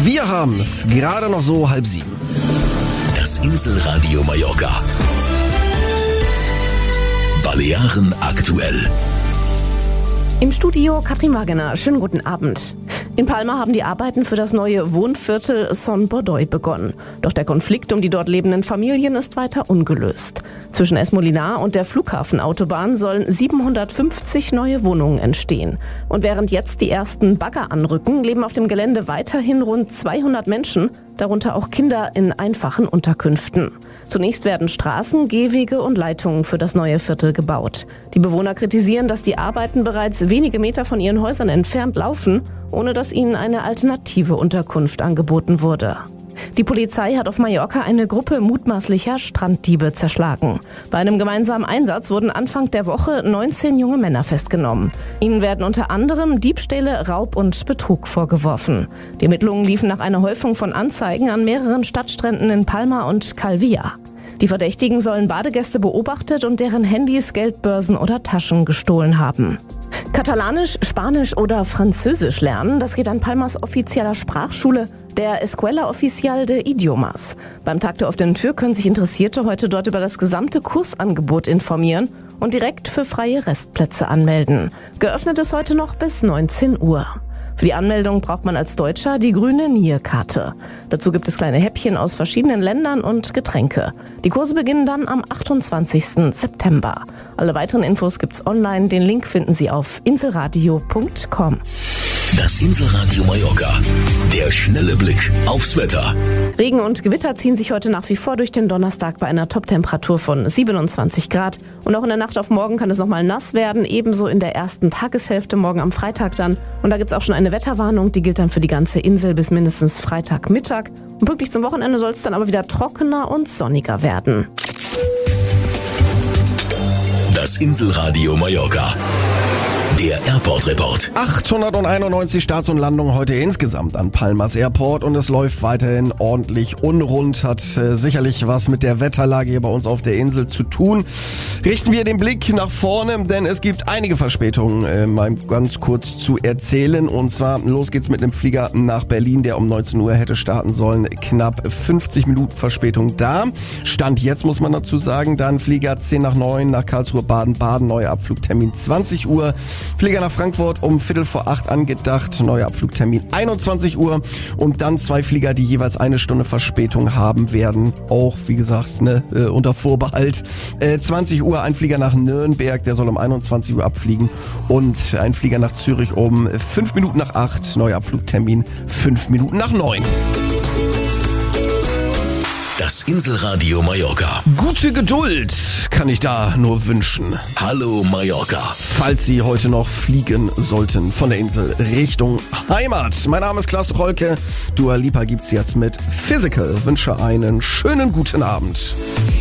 Wir haben es gerade noch so 6:30. Das Inselradio Mallorca. Balearen aktuell. Im Studio Katrin Wagener. Schönen guten Abend. In Palma haben die Arbeiten für das neue Wohnviertel Son Bordoy begonnen. Doch der Konflikt um die dort lebenden Familien ist weiter ungelöst. Zwischen Es Molinar und der Flughafenautobahn sollen 750 neue Wohnungen entstehen. Und während jetzt die ersten Bagger anrücken, leben auf dem Gelände weiterhin rund 200 Menschen, darunter auch Kinder in einfachen Unterkünften. Zunächst werden Straßen, Gehwege und Leitungen für das neue Viertel gebaut. Die Bewohner kritisieren, dass die Arbeiten bereits wenige Meter von ihren Häusern entfernt laufen, ohne dass ihnen eine alternative Unterkunft angeboten wurde. Die Polizei hat auf Mallorca eine Gruppe mutmaßlicher Stranddiebe zerschlagen. Bei einem gemeinsamen Einsatz wurden Anfang der Woche 19 junge Männer festgenommen. Ihnen werden unter anderem Diebstähle, Raub und Betrug vorgeworfen. Die Ermittlungen liefen nach einer Häufung von Anzeigen an mehreren Stadtstränden in Palma und Calvia. Die Verdächtigen sollen Badegäste beobachtet und deren Handys, Geldbörsen oder Taschen gestohlen haben. Katalanisch, Spanisch oder Französisch lernen, das geht an Palmas offizieller Sprachschule, der Escuela Oficial de Idiomas. Beim Tag der offenen Tür können sich Interessierte heute dort über das gesamte Kursangebot informieren und direkt für freie Restplätze anmelden. Geöffnet ist heute noch bis 19 Uhr. Für die Anmeldung braucht man als Deutscher die grüne NIE-Karte. Dazu gibt es kleine Häppchen aus verschiedenen Ländern und Getränke. Die Kurse beginnen dann am 28. September. Alle weiteren Infos gibt's online. Den Link finden Sie auf inselradio.com. Das Inselradio Mallorca. Der schnelle Blick aufs Wetter. Regen und Gewitter ziehen sich heute nach wie vor durch den Donnerstag bei einer Toptemperatur von 27 Grad. Und auch in der Nacht auf morgen kann es nochmal nass werden, ebenso in der ersten Tageshälfte morgen am Freitag dann. Und da gibt's auch schon eine Wetterwarnung, die gilt dann für die ganze Insel bis mindestens Freitagmittag. Und pünktlich zum Wochenende soll es dann aber wieder trockener und sonniger werden. Das Inselradio Mallorca. Der Airport-Report. 891 Starts und Landungen heute insgesamt an Palmas Airport und es läuft weiterhin ordentlich unrund. Hat sicherlich was mit der Wetterlage hier bei uns auf der Insel zu tun. Richten wir den Blick nach vorne, denn es gibt einige Verspätungen, mal ganz kurz zu erzählen. Und zwar, los geht's mit einem Flieger nach Berlin, der um 19 Uhr hätte starten sollen. Knapp 50 Minuten Verspätung da. Stand jetzt, muss man dazu sagen, dann Flieger 10 nach 9 nach Karlsruhe, Baden-Baden, neuer Abflugtermin 20 Uhr. Flieger nach Frankfurt um 7:45 angedacht, neuer Abflugtermin 21 Uhr und dann 2 Flieger, die jeweils 1 Stunde Verspätung haben werden, auch wie gesagt unter Vorbehalt. 20 Uhr ein Flieger nach Nürnberg, der soll um 21 Uhr abfliegen und ein Flieger nach Zürich um 5 Minuten nach 8, neuer Abflugtermin 5 Minuten nach 9. Das Inselradio Mallorca. Gute Geduld kann ich da nur wünschen. Hallo Mallorca. Falls Sie heute noch fliegen sollten von der Insel Richtung Heimat. Mein Name ist Klaas Rolke. Dua Lipa gibt's jetzt mit Physical. Wünsche einen schönen guten Abend.